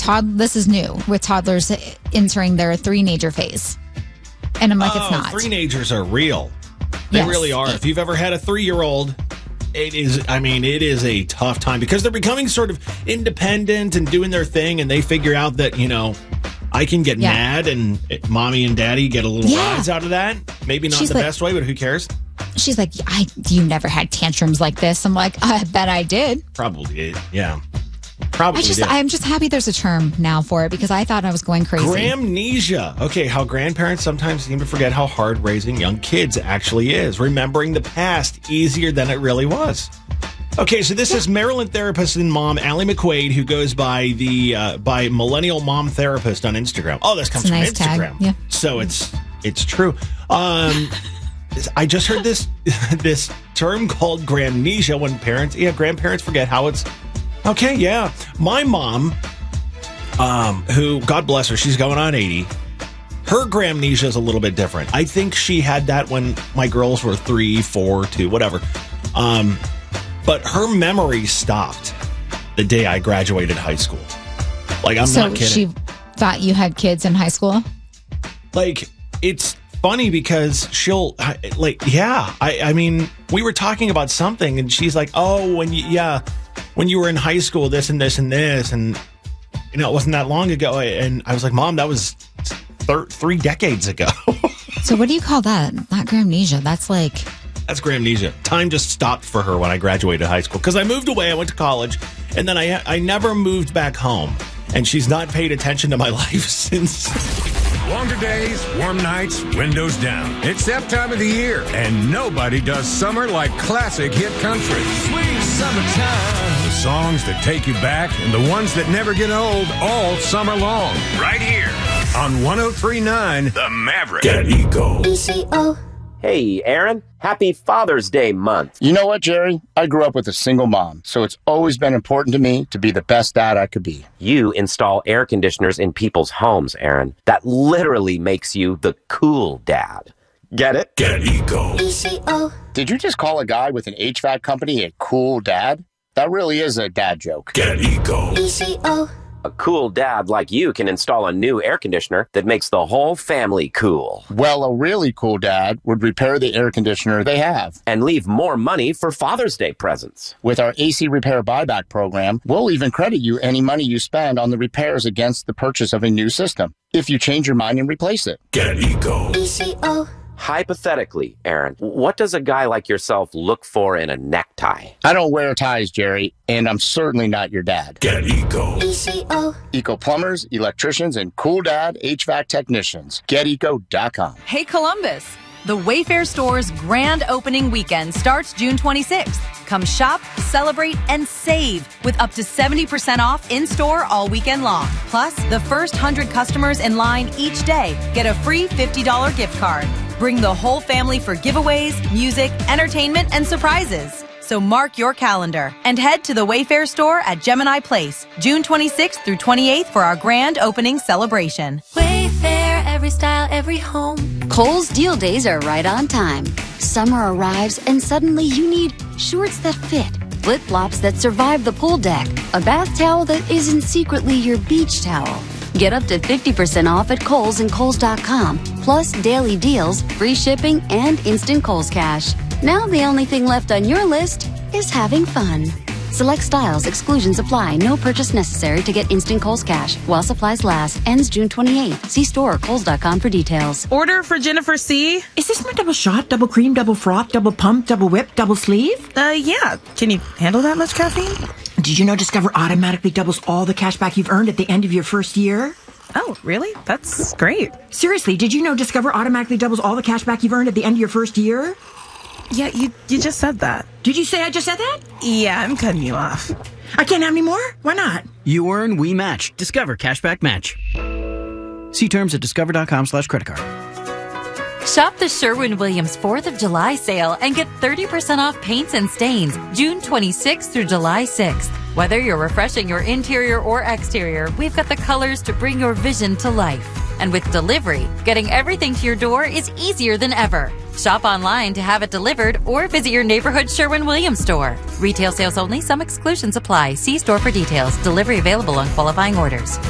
this is new with toddlers entering their three-nager phase. And I'm like, it's not. Three-nagers are real. They really are. If you've ever had a 3-year-old, it is a tough time because they're becoming sort of independent and doing their thing, and they figure out that, I can get mad and mommy and daddy get a little rise out of that. Maybe not the best way, but who cares? She's like, you never had tantrums like this. I'm like, I bet I did. Probably did. Yeah. Probably did. I'm just happy there's a term now for it because I thought I was going crazy. Gramnesia. Okay, how grandparents sometimes seem to forget how hard raising young kids actually is. Remembering the past easier than it really was. Okay, so this is Maryland therapist and mom Allie McQuaid, who goes by by Millennial Mom Therapist on Instagram. Oh, this comes from Instagram. Yeah. So it's true. I just heard this term called gramnesia when grandparents forget how it's. Okay, yeah. My mom, who, God bless her, she's going on 80. Her gramnesia is a little bit different. I think she had that when my girls were 3, 4, 2, whatever. But her memory stopped the day I graduated high school. Like, I'm not kidding. So she thought you had kids in high school? Like, it's funny because she'll, I mean, we were talking about something and she's like, oh, when you were in high school, this and this and this, and, it wasn't that long ago. And I was like, Mom, that was 3 decades ago. So what do you call that? Not gramnesia. That's gramnesia. Time just stopped for her when I graduated high school because I moved away. I went to college, and then I never moved back home. And she's not paid attention to my life since. Longer days, warm nights, windows down. It's that time of the year, and nobody does summer like classic hit country. Sweet summertime. The songs that take you back and the ones that never get old all summer long. Right here on 103.9 The Maverick. Get Eco. ECO. Hey, Aaron. Happy Father's Day month. You know what, Jerry? I grew up with a single mom, so it's always been important to me to be the best dad I could be. You install air conditioners in people's homes, Aaron. That literally makes you the cool dad. Get it? Get Eco. ECO. Did you just call a guy with an HVAC company a cool dad? That really is a dad joke. Get Eco. ECO. A cool dad like you can install a new air conditioner that makes the whole family cool. Well, a really cool dad would repair the air conditioner they have. And leave more money for Father's Day presents. With our AC Repair Buyback program, we'll even credit you any money you spend on the repairs against the purchase of a new system, if you change your mind and replace it. Get Eco. ECO. Hypothetically, Aaron, what does a guy like yourself look for in a necktie? I don't wear ties, Jerry, and I'm certainly not your dad. Get Eco. ECO. Eco plumbers, electricians, and cool dad HVAC technicians. GetEco.com. Hey, Columbus. The Wayfair Store's grand opening weekend starts June 26th. Come shop, celebrate, and save with up to 70% off in-store all weekend long. Plus, the first 100 customers in line each day get a free $50 gift card. Bring the whole family for giveaways, music, entertainment, and surprises. So mark your calendar and head to the Wayfair Store at Gemini Place, June 26th through 28th for our grand opening celebration. Wayfair, every style, every home. Kohl's deal days are right on time. Summer arrives and suddenly you need shorts that fit, flip-flops that survive the pool deck, a bath towel that isn't secretly your beach towel. Get up to 50% off at Kohl's and Kohls.com, plus daily deals, free shipping, and instant Kohl's Cash. Now the only thing left on your list is having fun. Select styles, exclusions apply. No purchase necessary to get instant Kohl's Cash while supplies last. Ends June 28th. See store or Kohls.com for details. Order for Jennifer C. Is this my double shot, double cream, double froth, double pump, double whip, double sleeve? Yeah. Can you handle that much caffeine? Did you know Discover automatically doubles all the cash back you've earned at the end of your first year? Oh, really? That's great. Seriously, did you know Discover automatically doubles all the cash back you've earned at the end of your first year? Yeah, you just said that. Did you say I just said that? Yeah, I'm cutting you off. I can't have any more? Why not? You earn, we match. Discover Cashback Match. See terms at discover.com/creditcard. Shop the Sherwin-Williams 4th of July sale and get 30% off paints and stains June 26th through July 6th. Whether you're refreshing your interior or exterior, we've got the colors to bring your vision to life. And with delivery, getting everything to your door is easier than ever. Shop online to have it delivered or visit your neighborhood Sherwin-Williams store. Retail sales only. Some exclusions apply. See store for details. Delivery available on qualifying orders.